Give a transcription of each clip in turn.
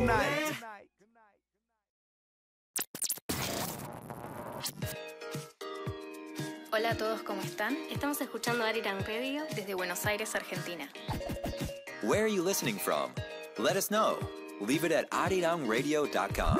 night. Hola a todos, ¿cómo están? Estamos escuchando Arirang Radio desde Buenos Aires, Argentina. Where are you listening from? Let us know. Leave it at arirangradio.com.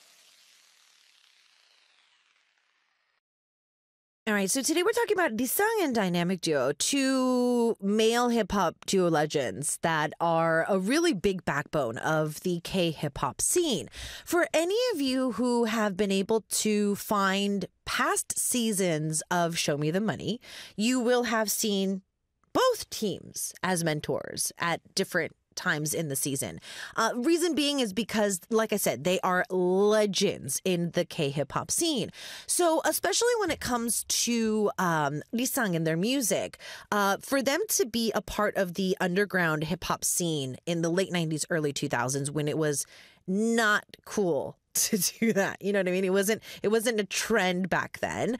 All right, so today we're talking about Lisang and Dynamic Duo, two male hip-hop duo legends that are a really big backbone of the K-hip-hop scene. For any of you who have been able to find past seasons of Show Me the Money, you will have seen both teams as mentors at different times in the season. Reason being is because, like I said, they are legends in the K-hip-hop scene. So especially when it comes to Lisang and their music, for them to be a part of the underground hip-hop scene in the late 90s, early 2000s, when it was not cool to do that, you know what I mean? It wasn't a trend back then.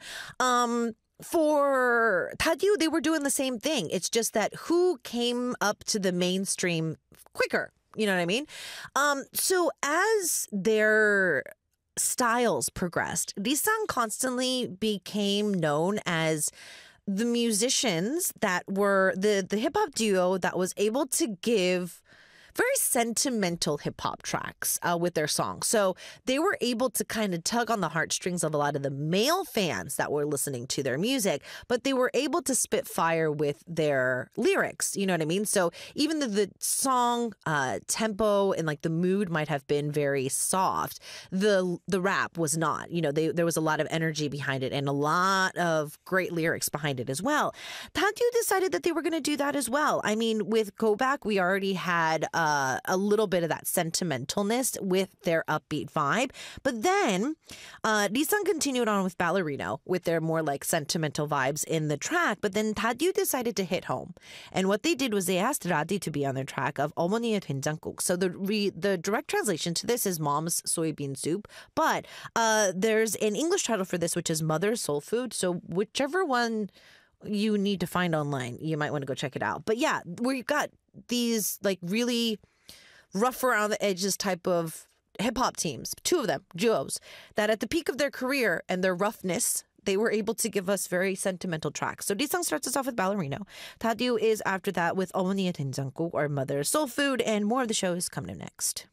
For Tadyu, they were doing the same thing. It's just that who came up to the mainstream quicker, you know what I mean? So as their styles progressed, Lisang constantly became known as the musicians that were the hip-hop duo that was able to give very sentimental hip-hop tracks with their songs. So they were able to kind of tug on the heartstrings of a lot of the male fans that were listening to their music, but they were able to spit fire with their lyrics, you know what I mean? So even though the song tempo and like the mood might have been very soft, the rap was not. You know, there was a lot of energy behind it and a lot of great lyrics behind it as well. Tadyu decided that they were going to do that as well. I mean, with Go Back, we already had a little bit of that sentimentalness with their upbeat vibe. But then Lisang continued on with Ballerino with their more like sentimental vibes in the track. But then Tadyu decided to hit home. And what they did was they asked Radi to be on their track of 어머니의 된장국. So the direct translation to this is Mom's Soybean Soup. But there's an English title for this, which is Mother's Soul Food. So whichever one you need to find online, you might want to go check it out. But yeah, we've got these like really rough around the edges type of hip hop teams, two of them, duos, that at the peak of their career and their roughness, they were able to give us very sentimental tracks. So Lisang starts us off with Ballerino. Tadyu is after that with 어머니의 된장국 or Mother's Soul Food, and more of the show is coming up next.